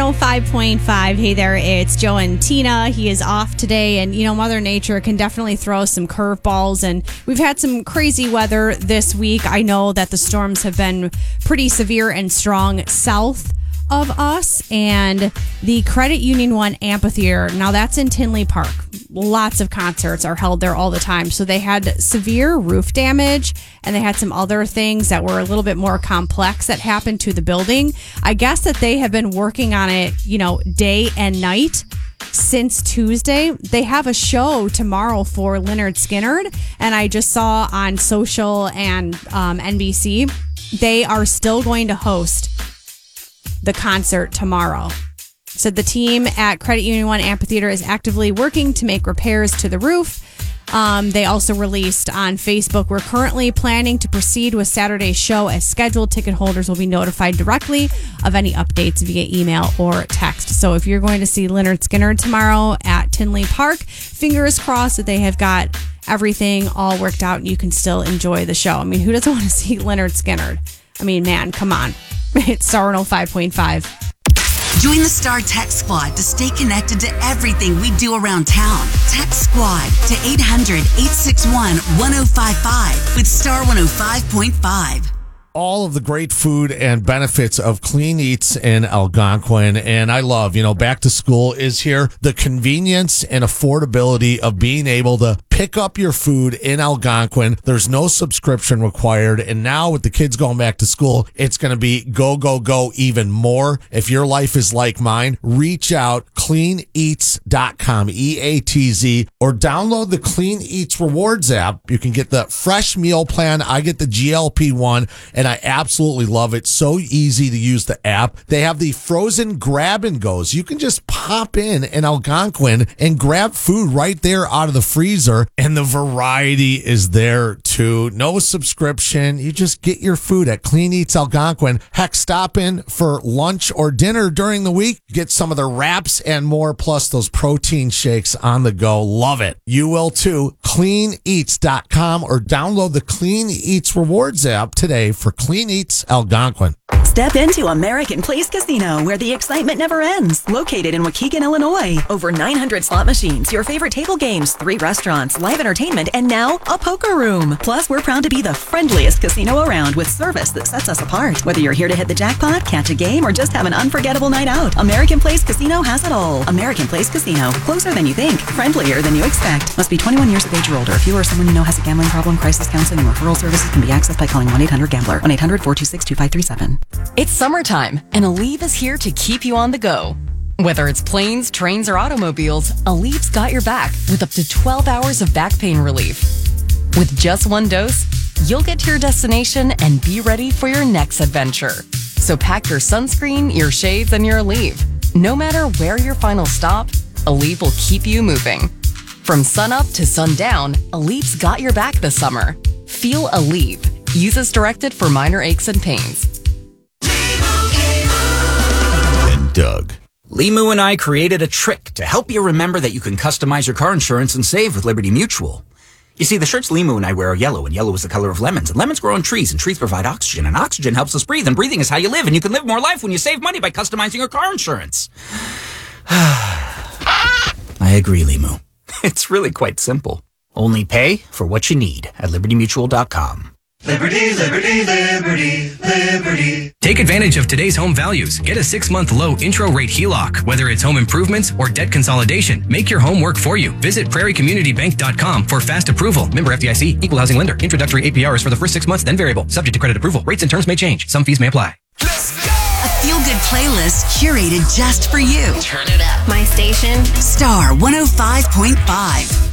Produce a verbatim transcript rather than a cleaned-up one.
oh five point five. Hey there, it's Joe and Tina. He is off today, and you know, Mother Nature can definitely throw some curveballs, and we've had some crazy weather this week. I know that the storms have been pretty severe and strong south of us, and the Credit Union One Amphitheater, now that's in Tinley Park. Lots of concerts are held there all the time. So they had severe roof damage, and they had some other things that were a little bit more complex that happened to the building. I guess that they have been working on it, you know, day and night since Tuesday. They have a show tomorrow for Lynyrd Skynyrd, and I just saw on social and um, N B C, they are still going to host the concert tomorrow. So the team at Credit Union One Amphitheater is actively working to make repairs to the roof. Um, they also released on Facebook, we're currently planning to proceed with Saturday's show as scheduled. Ticket holders will be notified directly of any updates via email or text. So if you're going to see Lynyrd Skynyrd tomorrow at Tinley Park, fingers crossed that they have got everything all worked out and you can still enjoy the show. I mean, who doesn't want to see Lynyrd Skynyrd? I mean, man, come on. It's Star one oh five point five. Join the Star Text Squad to stay connected to everything we do around town. Text Squad to eight hundred, eight six one, one oh five five with Star one oh five point five. All of the great food and benefits of Clean Eats in Algonquin. And I love, you know, back to school is here. The convenience and affordability of being able to pick up your food in Algonquin. There's no subscription required. And now with the kids going back to school, it's going to be go, go, go even more. If your life is like mine, reach out, clean eats dot com, E A T Z, or download the Clean Eats Rewards app. You can get the fresh meal plan. I get the G L P one, and I absolutely love it. So easy to use the app. They have the frozen grab and goes. You can just pop in in Algonquin and grab food right there out of the freezer. And the variety is there too. No subscription. You just get your food at Clean Eats Algonquin. Heck, stop in for lunch or dinner during the week. Get some of their wraps and more, plus those protein shakes on the go. Love it. You will too. clean eats dot com or download the Clean Eats Rewards app today for Clean Eats Algonquin. Step into American Place Casino, where the excitement never ends. Located in Waukegan, Illinois. Over nine hundred slot machines, your favorite table games, three restaurants, live entertainment, and now a poker room. Plus, we're proud to be the friendliest casino around with service that sets us apart. Whether you're here to hit the jackpot, catch a game, or just have an unforgettable night out, American Place Casino has it all. American Place Casino. Closer than you think. Friendlier than you expect. Must be twenty-one years of age or older. If you or someone you know has a gambling problem, crisis counseling and referral services can be accessed by calling one eight hundred gambler. one eight hundred, four two six, two five three seven. It's summertime, and Aleve is here to keep you on the go. Whether it's planes, trains, or automobiles, Aleve's got your back with up to twelve hours of back pain relief. With just one dose, you'll get to your destination and be ready for your next adventure. So pack your sunscreen, your shades, and your Aleve. No matter where your final stop, Aleve will keep you moving. From sunup to sundown, Aleve's got your back this summer. Feel Aleve. Use as directed for minor aches and pains. And Doug. Limu and I created a trick to help you remember that you can customize your car insurance and save with Liberty Mutual. You see, the shirts Limu and I wear are yellow, and yellow is the color of lemons. And lemons grow on trees, and trees provide oxygen, and oxygen helps us breathe, and breathing is how you live, and you can live more life when you save money by customizing your car insurance. I agree, Limu. It's really quite simple. Only pay for what you need at liberty mutual dot com. Liberty, liberty, liberty, liberty. Take advantage of today's home values. Get a six-month low intro rate H E L O C. Whether it's home improvements or debt consolidation, make your home work for you. Visit prairie community bank dot com for fast approval. Member F D I C, equal housing lender. Introductory A P R is for the first six months, then variable. Subject to credit approval. Rates and terms may change. Some fees may apply. Let's go! A feel-good playlist curated just for you. Turn it up. My station. Star one oh five point five.